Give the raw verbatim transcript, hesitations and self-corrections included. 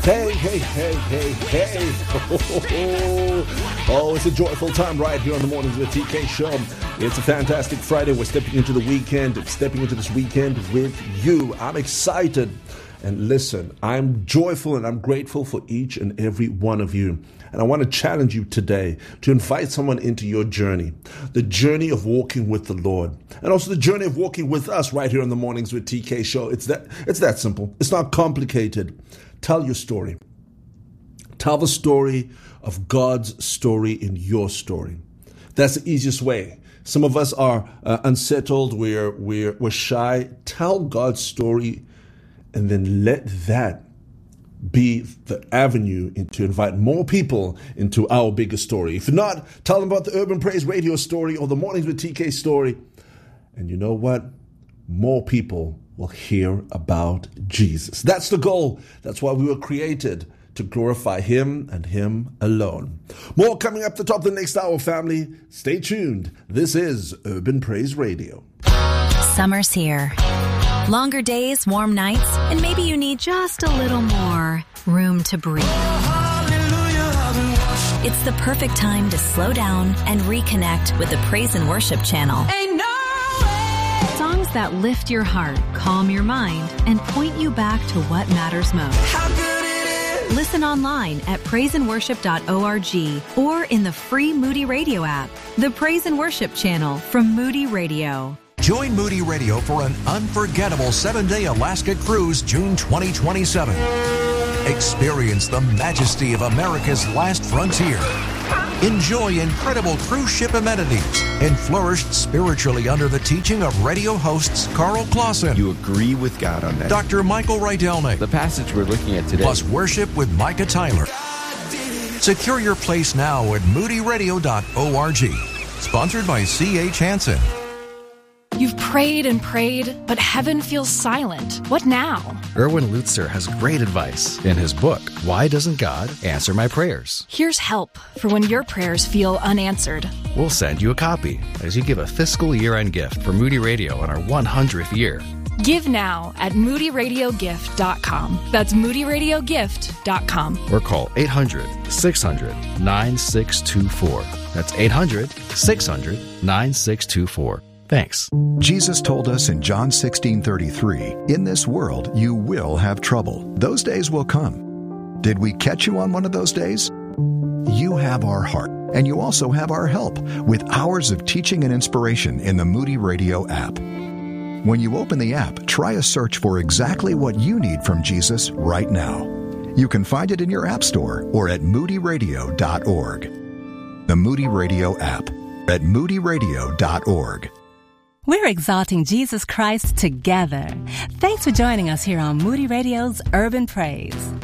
Hey, hey, hey, hey, hey. Oh, it's a joyful time right here on the Mornings with T K show. It's a fantastic Friday. We're stepping into the weekend, stepping into this weekend with you. I'm excited. And listen, I'm joyful and I'm grateful for each and every one of you. And I want to challenge you today to invite someone into your journey, the journey of walking with the Lord, and also the journey of walking with us right here on the Mornings with T K show. It's that, it's that simple. It's not complicated. Tell your story. Tell the story of God's story in your story. That's the easiest way. Some of us are uh, unsettled. We're, we're, we're shy. Tell God's story and then let that be the avenue in, to invite more people into our bigger story. If not, tell them about the Urban Praise Radio story or the Mornings with T K story. And you know what? More people will hear about Jesus. That's the goal. That's why we were created, to glorify Him and Him alone. More coming up the top of the next hour, family. Stay tuned. This is Urban Praise Radio. Summer's here. Longer days, warm nights, and maybe you need just a little more room to breathe. It's the perfect time to slow down and reconnect with the Praise and Worship channel. Ain't no way. Songs that lift your heart, calm your mind, and point you back to what matters most. How good it is. Listen online at praise and worship dot org or in the free Moody Radio app. The Praise and Worship channel from Moody Radio. Join Moody Radio for an unforgettable seven-day Alaska cruise June twenty twenty-seven. Experience the majesty of America's last frontier. Enjoy incredible cruise ship amenities and flourish spiritually under the teaching of radio hosts Carl Clausen. You agree with God on that. Doctor Michael Rydelnik. The passage we're looking at today. Plus worship with Micah Tyler. Secure your place now at moody radio dot org. Sponsored by C H Hansen. You've prayed and prayed, but heaven feels silent. What now? Erwin Lutzer has great advice in his book, Why Doesn't God Answer My Prayers? Here's help for when your prayers feel unanswered. We'll send you a copy as you give a fiscal year-end gift for Moody Radio on our one hundredth year. Give now at moody radio gift dot com. That's moody radio gift dot com. Or call eight hundred, six hundred, nine six two four. That's eight hundred, six hundred, nine six two four. Thanks. Jesus told us in John sixteen thirty-three, "In this world you will have trouble. Those days will come." Did we catch you on one of those days? You have our heart, and you also have our help with hours of teaching and inspiration in the Moody Radio app. When you open the app, try a search for exactly what you need from Jesus right now. You can find it in your app store or at moody radio dot org. The Moody Radio app at moody radio dot org. We're exalting Jesus Christ together. Thanks for joining us here on Moody Radio's Urban Praise.